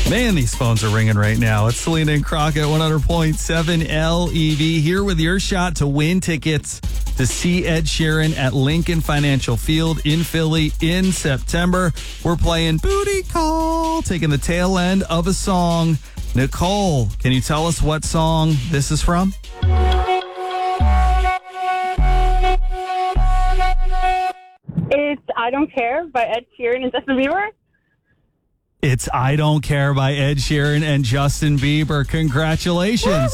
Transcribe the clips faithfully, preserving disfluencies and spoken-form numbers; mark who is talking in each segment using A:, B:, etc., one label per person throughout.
A: Man, these phones are ringing right now. It's Selena and Crockett, one hundred point seven L E V, here with your shot to win tickets to see Ed Sheeran at Lincoln Financial Field in Philly in September. We're playing Booty Call, taking the tail end of a song. Nicole, can you tell us what song this is from?
B: It's I Don't Care by Ed Sheeran and Justin Bieber.
A: It's I Don't Care by Ed Sheeran and Justin Bieber. Congratulations.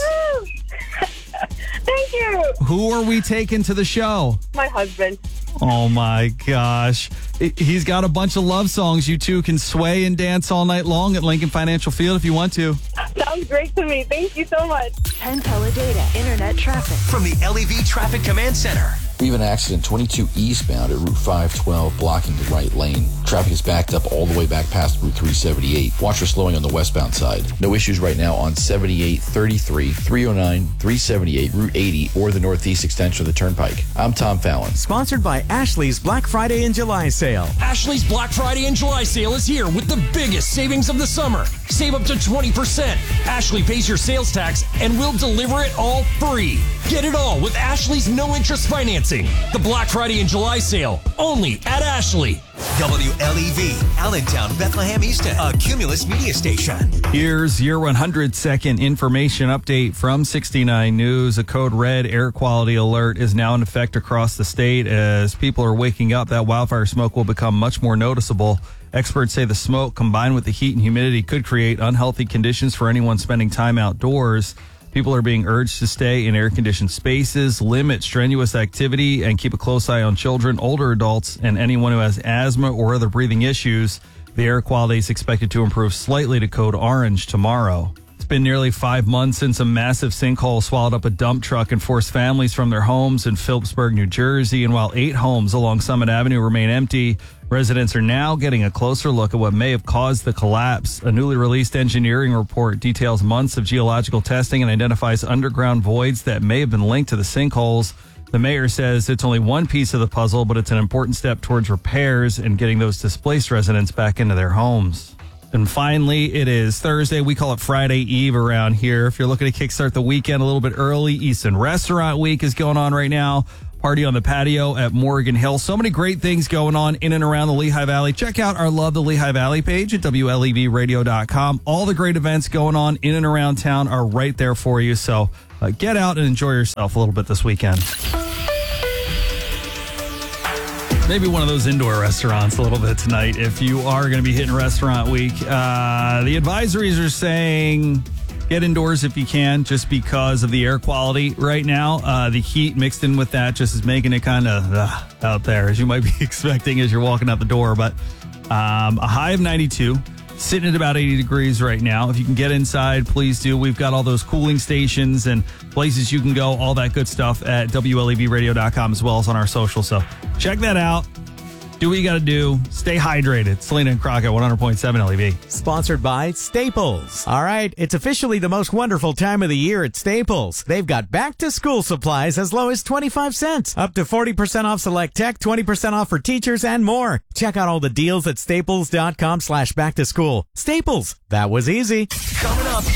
B: Thank you.
A: Who are we taking to the show?
B: My husband.
A: Oh, my gosh. He's got a bunch of love songs. You two can sway and dance all night long at Lincoln Financial Field if you want to.
B: Sounds great to me. Thank you so much.
C: Penn Teledata Internet Traffic.
D: From the L E V Traffic Command Center.
E: We have an accident twenty-two eastbound at Route five twelve, blocking the right lane. Traffic is backed up all the way back past Route three seventy-eight. Watch for slowing on the westbound side. No issues right now on seventy-eight, thirty-three, three oh nine, three seventy-eight, Route eighty, or the northeast extension of the Turnpike. I'm Tom Fallon.
F: Sponsored by Ashley's Black Friday and July sale.
D: Ashley's Black Friday and July sale is here with the biggest savings of the summer. Save up to twenty percent. Ashley pays your sales tax and we'll deliver it all free. Get it all with Ashley's no-interest financing. The Black Friday and July sale, only at Ashley. W L E V, Allentown, Bethlehem Easton, a Cumulus media station.
A: Here's your one hundred second information update from sixty-nine News. A code red air quality alert is now in effect across the state. As people are waking up, that wildfire smoke will become much more noticeable. Experts say the smoke, combined with the heat and humidity, could create unhealthy conditions for anyone spending time outdoors. People are being urged to stay in air-conditioned spaces, limit strenuous activity, and keep a close eye on children, older adults, and anyone who has asthma or other breathing issues. The air quality is expected to improve slightly to code orange tomorrow. It's been nearly five months since a massive sinkhole swallowed up a dump truck and forced families from their homes in Phillipsburg, New Jersey. And while eight homes along Summit Avenue remain empty, residents are now getting a closer look at what may have caused the collapse. A newly released engineering report details months of geological testing and identifies underground voids that may have been linked to the sinkholes. The mayor says it's only one piece of the puzzle, but it's an important step towards repairs and getting those displaced residents back into their homes. And finally, it is Thursday. We call it Friday Eve around here. If you're looking to kickstart the weekend a little bit early, Easton Restaurant Week is going on right now. Party on the patio at Morgan Hill. So many great things going on in and around the Lehigh Valley. Check out our Love the Lehigh Valley page at W L E V radio dot com. All the great events going on in and around town are right there for you. So uh, get out and enjoy yourself a little bit this weekend. Maybe one of those indoor restaurants a little bit tonight if you are going to be hitting Restaurant Week. Uh, the advisories are saying get indoors if you can, just because of the air quality right now. Uh, the heat mixed in with that just is making it kind of uh, out there, as you might be expecting as you're walking out the door. But um, a high of ninety-two, sitting at about eighty degrees right now. If you can get inside, please do. We've got all those cooling stations and places you can go, all that good stuff at W L E V radio dot com, as well as on our social. So check that out. Do what you got to do. Stay hydrated. Selena and Crockett, one hundred point seven L E V.
F: Sponsored by Staples. All right, it's officially the most wonderful time of the year at Staples. They've got back-to-school supplies as low as twenty-five cents. Up to forty percent off select tech, twenty percent off for teachers, and more. Check out all the deals at staples dot com slash back to school. Staples, that was easy.
D: Coming up.